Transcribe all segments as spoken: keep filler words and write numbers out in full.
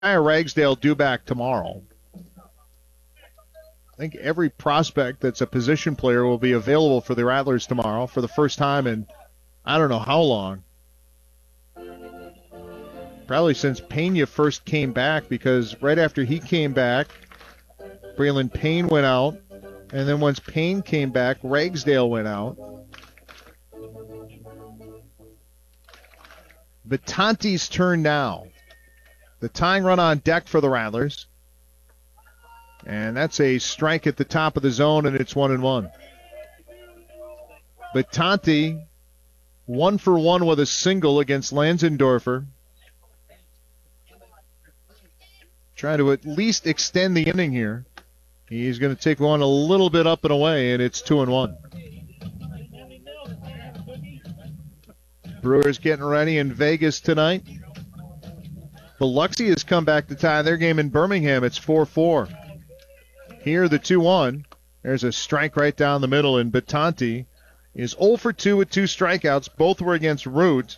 Ragsdale due back tomorrow. I think every prospect that's a position player will be available for the Rattlers tomorrow for the first time in I don't know how long. Probably since Pena first came back, because right after he came back, Braylon Payne went out. And then once Payne came back, Ragsdale went out. Vitanti's turn now. The tying run on deck for the Rattlers. And that's a strike at the top of the zone, and it's one and one. Vitanti, one for one with a single against Lanzendorfer. Trying to at least extend the inning here. He's going to take one a little bit up and away, and it's two and one. Brewers getting ready in Vegas tonight. Biloxi has come back to tie their game in Birmingham. It's four four. Here, the two one. There's a strike right down the middle, and Vitanti is oh for two with two strikeouts. Both were against Root.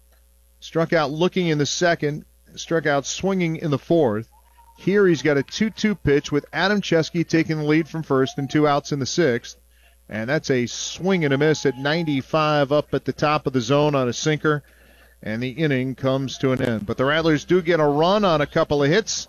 Struck out looking in the second. Struck out swinging in the fourth. Here he's got a two two pitch with Adam Chesky taking the lead from first and two outs in the sixth. And that's a swing and a miss at ninety-five up at the top of the zone on a sinker. And the inning comes to an end. But the Rattlers do get a run on a couple of hits.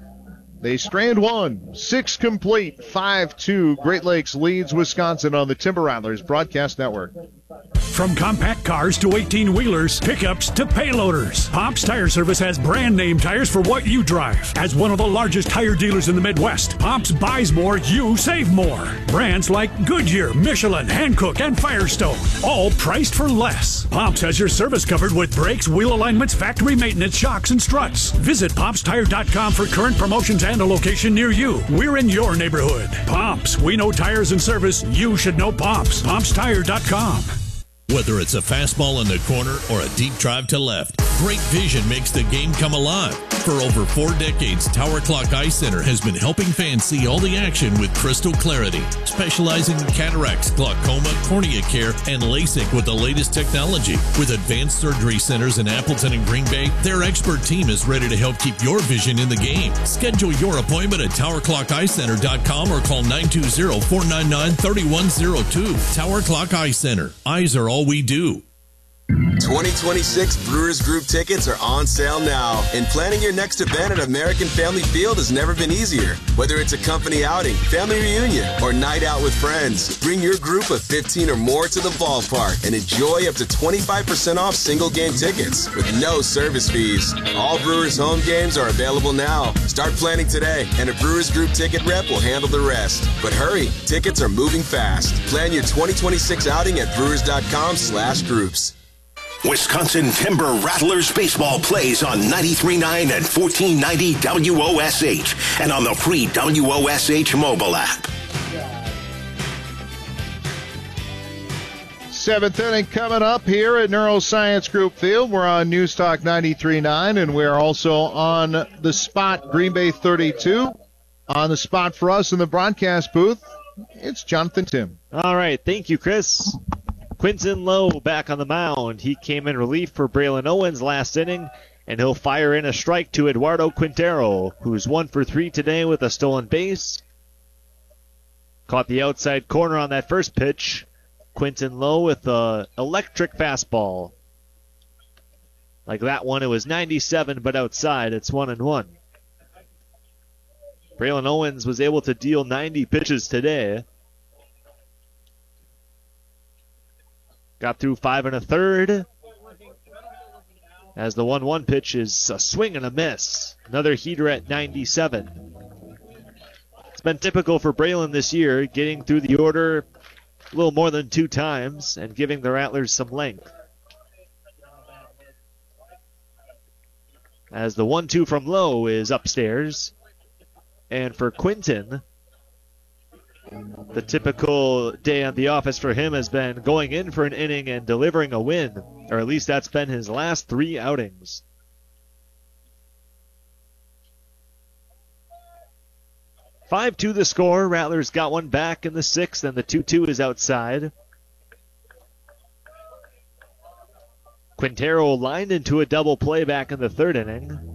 They strand one. Six complete. five two. Great Lakes leads Wisconsin on the Timber Rattlers Broadcast Network. From compact cars to eighteen-wheelers, pickups to payloaders, Pops Tire Service has brand name tires for what you drive. As one of the largest tire dealers in the Midwest, Pops buys more, you save more. Brands like Goodyear, Michelin, Hankook, and Firestone, all priced for less. Pops has your service covered with brakes, wheel alignments, factory maintenance, shocks, and struts. Visit Pops Tire dot com for current promotions and a location near you. We're in your neighborhood. Pops, we know tires and service. You should know Pops. Pops Tire dot com. Whether it's a fastball in the corner or a deep drive to left, great vision makes the game come alive. For over four decades, Tower Clock Eye Center has been helping fans see all the action with crystal clarity, specializing in cataracts, glaucoma, cornea care, and LASIK with the latest technology. With advanced surgery centers in Appleton and Green Bay, their expert team is ready to help keep your vision in the game. Schedule your appointment at Tower Clock Eye Center dot com or call nine two zero, four nine nine, three one zero two. Tower Clock Eye Center. Eyes are all we do. twenty twenty-six Brewers Group tickets are on sale now, and planning your next event at American Family Field has never been easier. Whether it's a company outing, family reunion, or night out with friends, bring your group of fifteen or more to the ballpark and enjoy up to twenty-five percent off single game tickets with no service fees. All Brewers home games are available now. Start planning today, and a Brewers Group ticket rep will handle the rest. But hurry, tickets are moving fast. Plan your twenty twenty-six outing at brewers dot com slash groups. Wisconsin Timber Rattlers baseball plays on ninety-three point nine and fourteen ninety W O S H and on the free W O S H mobile app. Seventh inning coming up here at Neuroscience Group Field. We're on News Talk ninety-three point nine, and we're also on the spot, Green Bay thirty-two. On the spot for us in the broadcast booth, it's Jonathan Tim. All right, thank you, Chris. Quinton Lowe back on the mound. He came in relief for Braylon Owens last inning, and he'll fire in a strike to Eduardo Quintero, who's one for three today with a stolen base. Caught the outside corner on that first pitch. Quinton Lowe with an electric fastball. Like that one, it was ninety-seven, but outside, it's one and one. Braylon Owens was able to deal ninety pitches today. Got through five and a third. As the one one pitch is a swing and a miss. Another heater at ninety-seven. It's been typical for Braylon this year, getting through the order a little more than two times and giving the Rattlers some length. As the one two from Lowe is upstairs. And for Quinton, the typical day at the office for him has been going in for an inning and delivering a win, or at least that's been his last three outings. five two the score. Rattlers got one back in the sixth, and the two two is outside. Quintero lined into a double play back in the third inning.